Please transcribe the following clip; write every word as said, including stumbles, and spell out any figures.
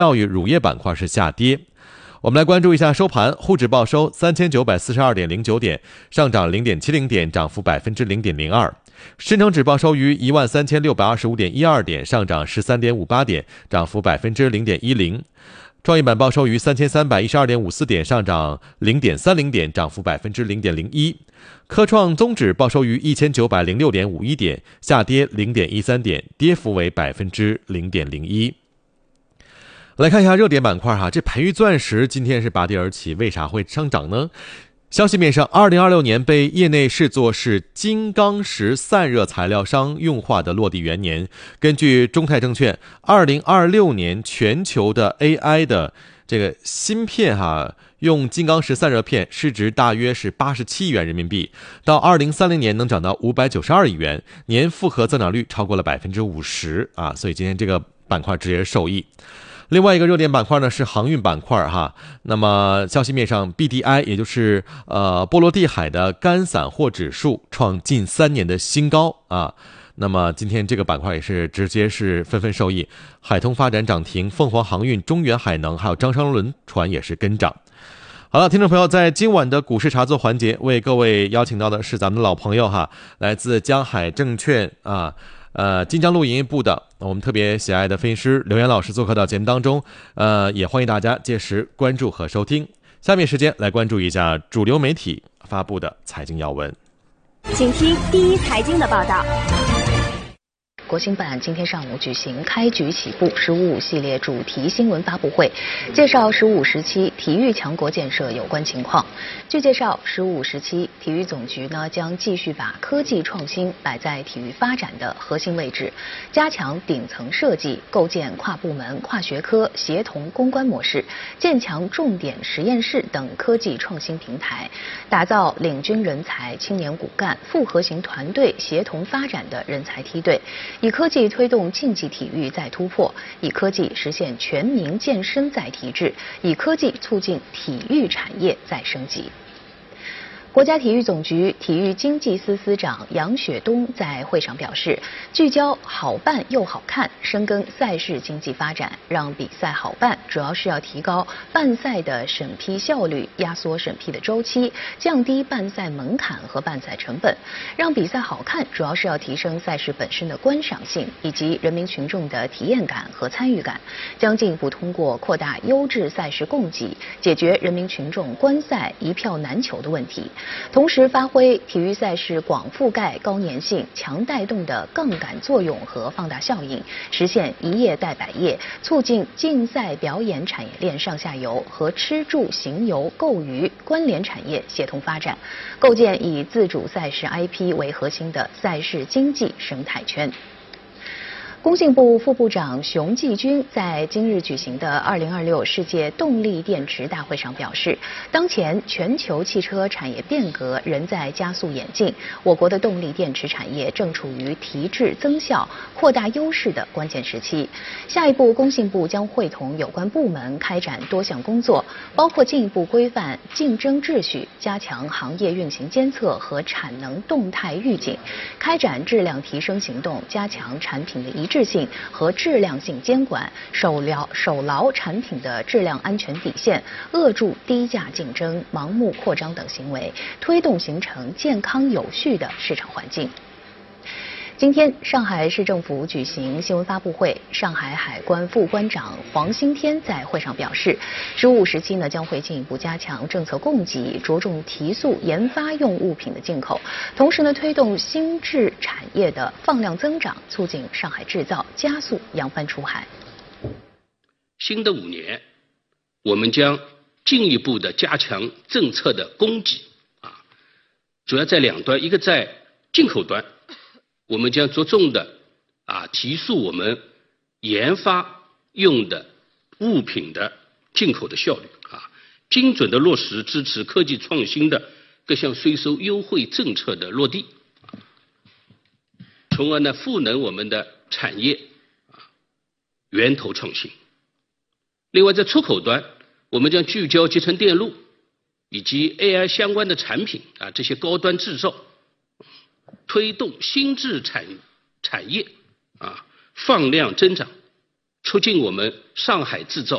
教育乳业板块是下跌。我们来关注一下收盘，沪指报收三千九百四十二点零九点，上涨零点七零点，涨幅百分之零点零二。深成指报收于一万三千六百二十五点一二点，上涨十三点五八点，涨幅百分之零点一零。创业板报收于三千三百一十二点五四点，上涨零点三零点，涨幅百分之零点零一。科创综指报收于一千九百零六点五一点，下跌零点一三点，跌幅为百分之零点零一。来看一下热点板块哈，这培育钻石今天是拔地而起，为啥会上涨呢？消息面上，二零二六年被业内视作是金刚石散热材料商用化的落地元年。根据中泰证券，二零二六年全球的 A I 的这个芯片哈，用金刚石散热片市值大约是八十七亿元人民币，到二零三零年能涨到五百九十二亿元，年复合增长率超过了百分之五十啊！所以今天这个板块直接受益。另外一个热点板块呢是航运板块哈，那么消息面上 B D I 也就是呃波罗的海的干散货指数创近三年的新高啊，那么今天这个板块也是直接是纷纷受益，海通发展涨停，凤凰航运、中原海能还有张商轮船也是跟涨。好了，听众朋友，在今晚的股市茶座环节，为各位邀请到的是咱们的老朋友哈，来自江海证券啊。呃，晋江路营业部的我们特别喜爱的分析师刘岩老师做客到节目当中，呃，也欢迎大家届时关注和收听。下面时间来关注一下主流媒体发布的财经要闻， 请听第一财经的报道。 国新办今天上午举行开局起步“十五五”系列主题新闻发布会，介绍“十五五”时期体育强国建设有关情况。据介绍，“十五五”时期体育总局呢将继续把科技创新摆在体育发展的核心位置，加强顶层设计，构建跨部门、跨学科协同攻关模式，建强重点实验室等科技创新平台，打造领军人才、青年骨干、复合型团队协同发展的人才梯队。以科技推动竞技体育再突破，以科技实现全民健身再提质，以科技促进体育产业再升级。国家体育总局体育经济司司长杨雪东在会上表示，聚焦好办又好看，深耕赛事经济发展，让比赛好办，主要是要提高办赛的审批效率，压缩审批的周期，降低办赛门槛和办赛成本。让比赛好看，主要是要提升赛事本身的观赏性，以及人民群众的体验感和参与感，将进一步通过扩大优质赛事供给，解决人民群众观赛一票难求的问题。同时发挥体育赛事广覆盖、高粘性、强带动的杠杆作用和放大效应，实现一业带百业，促进竞赛表演产业链上下游和吃住行游购娱关联产业协同发展，构建以自主赛事 I P 为核心的赛事经济生态圈。工信部副部长熊继军在今日举行的二零二六世界动力电池大会上表示，当前全球汽车产业变革仍在加速演进，我国的动力电池产业正处于提质增效、扩大优势的关键时期。下一步，工信部将会同有关部门开展多项工作，包括进一步规范竞争秩序，加强行业运行监测和产能动态预警，开展质量提升行动，加强产品的一致性和质量性监管，守牢守牢产品的质量安全底线，遏住低价竞争、盲目扩张等行为，推动形成健康有序的市场环境。今天，上海市政府举行新闻发布会，上海海关副关长黄新天在会上表示，十五时期呢将会进一步加强政策供给，着重提速研发用物品的进口，同时呢推动新制产业的放量增长，促进上海制造加速扬帆出海。 新的五年，我们将进一步的加强政策的供给啊，主要在两端，一个在进口端。我们将着重的啊提速我们研发用的物品的进口的效率啊，精准的落实支持科技创新的各项税收优惠政策的落地，从而呢赋能我们的产业啊源头创新。另外，在出口端，我们将聚焦集成电路以及 A I 相关的产品啊这些高端制造。推动新质产产业啊放量增长， 促进我们上海制造